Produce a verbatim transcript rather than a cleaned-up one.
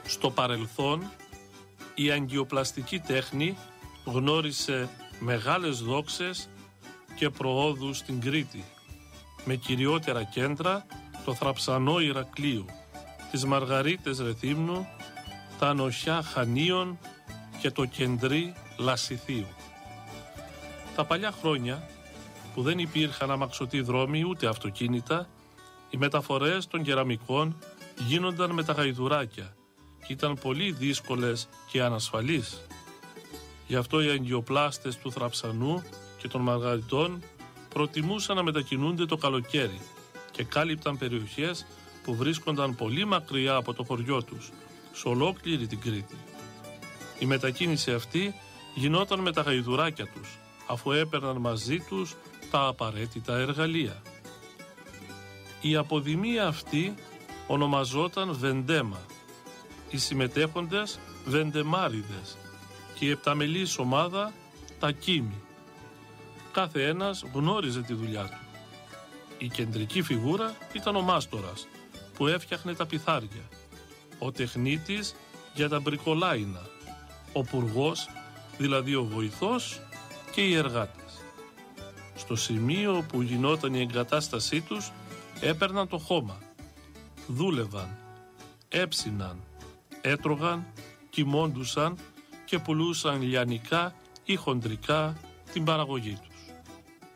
Στο παρελθόν, η αγκιοπλαστική τέχνη γνώρισε μεγάλες δόξες και προόδους στην Κρήτη, με κυριότερα κέντρα το θραψανό Ηρακλείο, τις Μαργαρίτες Ρεθύμνου, τα Ανοσιά Χανίων και το Κεντρί Λασιθίου. Τα παλιά χρόνια, που δεν υπήρχαν αμαξωτοί δρόμοι ούτε αυτοκίνητα, οι μεταφορές των κεραμικών γίνονταν με τα γαϊδουράκια και ήταν πολύ δύσκολες και ανασφαλείς. Γι' αυτό οι αγκιοπλάστες του Θραψανού και των Μαργαριτών προτιμούσαν να μετακινούνται το καλοκαίρι και κάλυπταν περιοχές που βρίσκονταν πολύ μακριά από το χωριό τους, σε ολόκληρη την Κρήτη. Η μετακίνηση αυτή γινόταν με τα γαϊδουράκια τους, αφού έπαιρναν μαζί τους τα απαραίτητα εργαλεία. Η αποδημία αυτή ονομαζόταν Βεντέμα, οι συμμετέχοντες Βεντεμάριδες και η επταμελής ομάδα τα Κίμη. Κάθε ένας γνώριζε τη δουλειά του. Η κεντρική φιγούρα ήταν ο μάστορας, που έφτιαχνε τα πιθάρια, ο τεχνίτης για τα μπρικολάινα, ο πουργός, δηλαδή ο βοηθός, και οι εργάτες. Στο σημείο που γινόταν η εγκατάστασή τους έπαιρναν το χώμα, δούλευαν, έψιναν, έτρωγαν, κοιμώντουσαν και πουλούσαν λιανικά ή χοντρικά την παραγωγή τους.